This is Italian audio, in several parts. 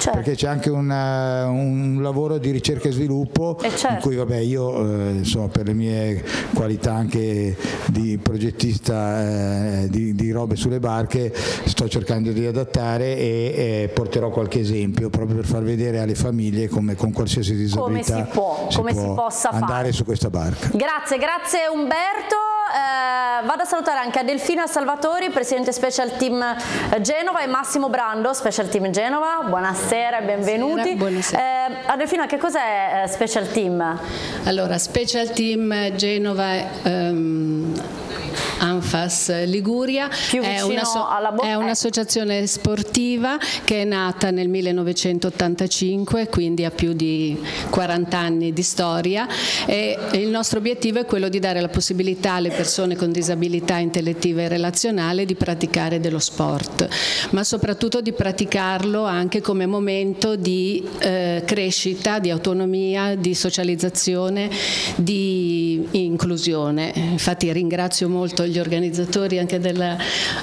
perché c'è anche un lavoro di ricerca e sviluppo in cui io insomma, per le mie qualità anche di progettista di robe sulle barche sto cercando di adattare e porterò qualche esempio proprio per far vedere alle famiglie come con qualsiasi disabilità come si possa andare fare su questa barca. Grazie Umberto. Vado a salutare anche Adelfina Salvatori, presidente Special Team Genova, e Massimo Brando, Special Team Genova. Buonasera e benvenuti. Buonasera. Adelfina, che cos'è Special Team? Allora, Special Team Genova Anfas Liguria è un'associazione sportiva che è nata nel 1985, quindi ha più di 40 anni di storia, e il nostro obiettivo è quello di dare la possibilità alle persone con disabilità intellettiva e relazionale di praticare dello sport, ma soprattutto di praticarlo anche come momento di crescita, di autonomia, di socializzazione, di inclusione. Infatti ringrazio molto gli organizzatori anche della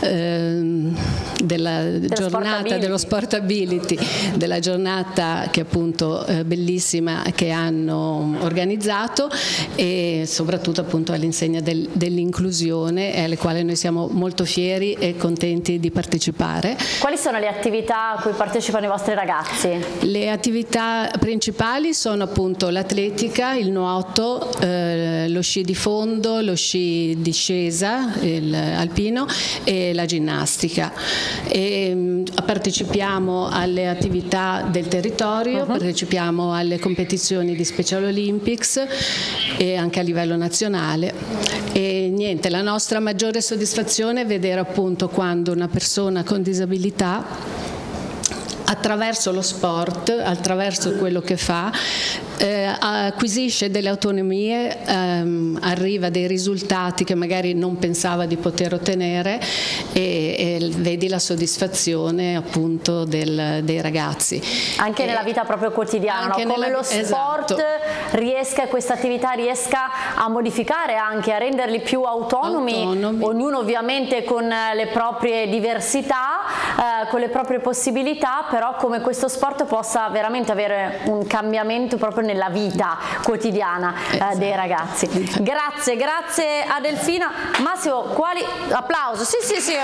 giornata dello Sportability, della giornata che appunto bellissima che hanno organizzato, e soprattutto appunto all'insegna dell'inclusione, alle quali noi siamo molto fieri e contenti di partecipare. Quali sono le attività a cui partecipano i vostri ragazzi? Le attività principali sono appunto l'atletica, il nuoto, lo sci di fondo, lo sci discesa, il alpino, e la ginnastica. Partecipiamo alle attività del territorio, partecipiamo alle competizioni di Special Olympics e anche a livello nazionale. E niente, la nostra maggiore soddisfazione è vedere appunto quando una persona con disabilità, attraverso lo sport, attraverso quello che fa, acquisisce delle autonomie, arriva a dei risultati che magari non pensava di poter ottenere, e vedi la soddisfazione appunto dei ragazzi. Anche nella vita proprio quotidiana, come lo sport questa attività riesca a modificare, anche a renderli più autonomi, ognuno ovviamente con le proprie diversità, con le proprie possibilità, però come questo sport possa veramente avere un cambiamento proprio nella vita quotidiana dei ragazzi. Grazie Adelfina. Massimo, quali applauso? Sì.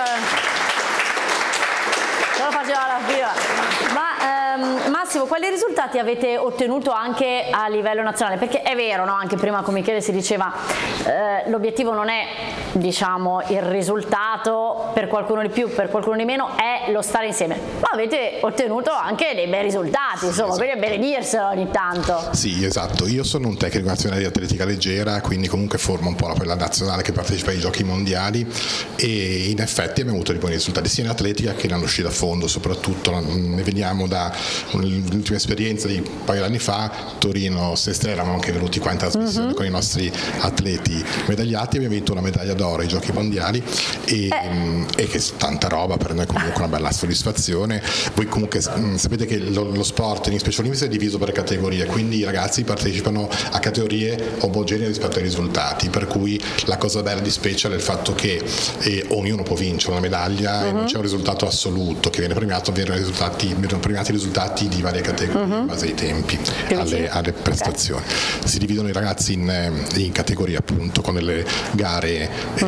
Ce lo faceva la prima. Ma Massimo, quali risultati avete ottenuto anche a livello nazionale? Perché è vero, no? Anche prima con Michele si diceva l'obiettivo non è, diciamo, il risultato, per qualcuno di più, per qualcuno di meno, è lo stare insieme, ma avete ottenuto anche dei bei risultati, insomma, quindi è bene dirselo ogni tanto. Sì, esatto, io sono un tecnico nazionale di atletica leggera, quindi comunque formo un po' quella nazionale che partecipa ai giochi mondiali, e in effetti abbiamo avuto dei buoni risultati sia in atletica che nello sci da fondo. Soprattutto ne veniamo da l'ultima esperienza di un paio di anni fa, Torino Sestre, eravamo anche venuti qua in trasmissione con i nostri atleti medagliati, abbiamo vinto una medaglia d'oro ai giochi mondiali, e che è tanta roba, per noi comunque una bella soddisfazione. Voi comunque sapete che lo sport in Special Olympics è diviso per categorie, quindi i ragazzi partecipano a categorie omogenee rispetto ai risultati, per cui la cosa bella di Special è il fatto che ognuno può vincere una medaglia, e non c'è un risultato assoluto che viene premiato, vengono premiati i risultati di varie categorie in base ai tempi, alle prestazioni. Si dividono i ragazzi in categorie appunto con delle gare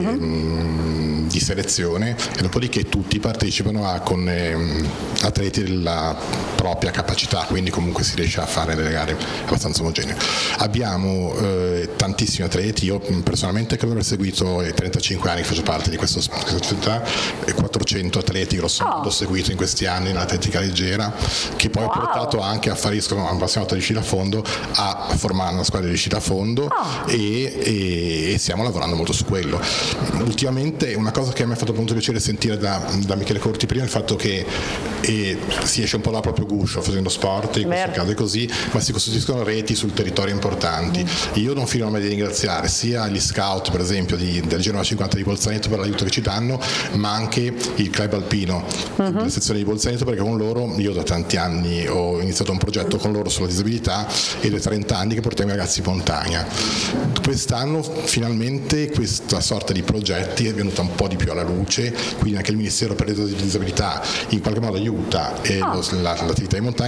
di selezione, e dopodiché tutti partecipano con atleti della propria capacità, quindi comunque si riesce a fare delle gare abbastanza omogenee. Abbiamo tantissimi atleti, io personalmente credo di aver seguito 35 anni che faccio parte di questa società, 400 atleti grosso modo ho seguito in questi anni nell'atletica leggera, che poi ha portato anche a fare appassionato di sci da fondo, a formare una squadra di sci da fondo, e stiamo lavorando molto su quello. Ultimamente una cosa che mi ha fatto molto piacere sentire da Michele Corti prima è il fatto che si esce un po' dal proprio guscio facendo sport, in questo caso è così, ma si costruiscono reti sul territorio importanti. Io non finirò mai di ringraziare sia gli scout, per esempio del Genova 50 di Bolzaneto, per l'aiuto che ci danno, ma anche il club alpino della sezione di Bolzaneto, perché con loro io da tanti anni ho iniziato un progetto con loro sulla disabilità, ed è 30 anni che portiamo i ragazzi in montagna. Quest'anno finalmente questa sorta di progetti è venuta un po' di più alla luce, quindi anche il Ministero per le disabilità in qualche modo aiuta l'attività in montagna,